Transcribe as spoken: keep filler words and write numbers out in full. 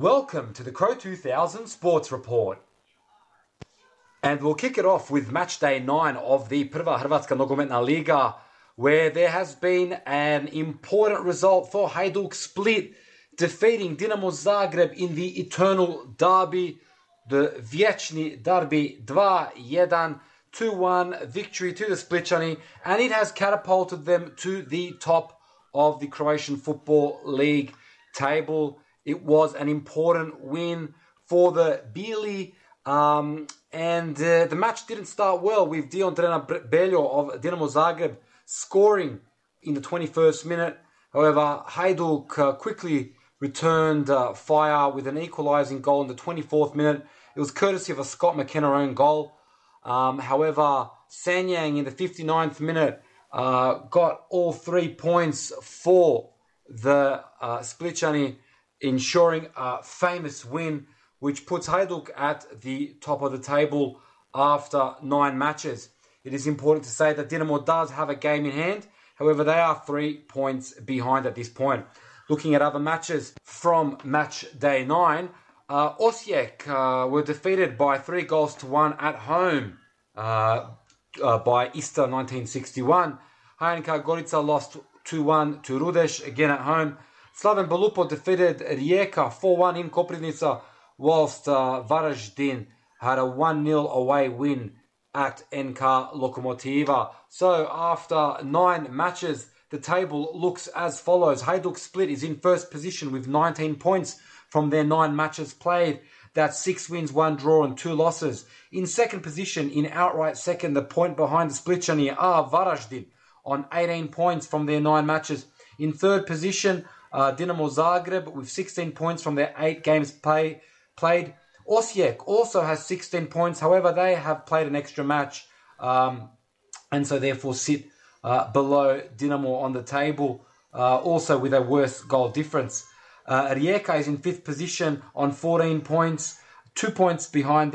Welcome to the Crow two thousand Sports Report. And we'll kick it off with match day nine of the Prva Hrvatska Nogometna Liga, where there has been an important result for Hajduk Split, defeating Dinamo Zagreb in the eternal derby, the Vječni derby two one, two one victory to the Splitčani, and it has catapulted them to the top of the Croatian Football League table. It was an important win for the Bili, um, and uh, the match didn't start well with Dion Drena Beljo of Dinamo Zagreb scoring in the twenty-first minute. However, Hajduk uh, quickly returned uh, fire with an equalising goal in the twenty-fourth minute. It was courtesy of a Scott McKenna own goal. Um, however, Sanyang in the fifty-ninth minute uh, got all three points for the uh, Splitčani, ensuring a famous win, which puts Hajduk at the top of the table after nine matches. It is important to say that Dinamo does have a game in hand. However, they are three points behind at this point. Looking at other matches from match day nine, uh, Osijek uh, were defeated by three goals to one at home uh, uh, by Istra nineteen sixty-one. Hajnka Gorica lost two one to Rudeš, again at home. Slaven Belupo defeated Rijeka four one in Koprivnica, whilst uh, Varaždin had a one nil away win at N K Lokomotiva. So after nine matches, the table looks as follows. Hajduk Split is in first position with nineteen points from their nine matches played. That's six wins, one draw and two losses. In second position, in outright second, the point behind the Splitčani are Varaždin on eighteen points from their nine matches. In third position, uh, Dinamo Zagreb with sixteen points from their eight games play, played. Osijek also has sixteen points. However, they have played an extra match um, and so therefore sit uh, below Dinamo on the table, uh, also with a worse goal difference. Uh, Rijeka is in fifth position on fourteen points, two points behind